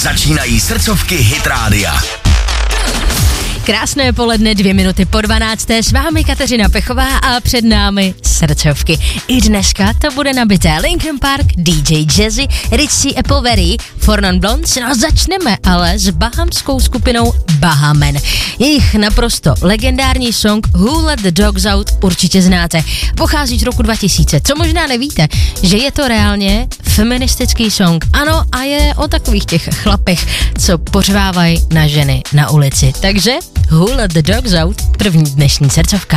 Začínají srdcovky Hit Rádia. Krásné poledne, 2:02, s vámi Kateřina Pechová a před námi srdcovky. I dneska to bude nabité Linkin Park, DJ Jazzy, Ritchie Appleberry, Four Non Blondes, no a začneme ale s bahamskou skupinou Bahamen. Jejich naprosto legendární song Who Let the Dogs Out určitě znáte. Pochází z roku 2000. Co možná nevíte, že je to reálně feministický song. Ano, a je o takových těch chlapech, co pořvávají na ženy na ulici. Takže Who Let the Dogs Out, první dnešní srdcovka.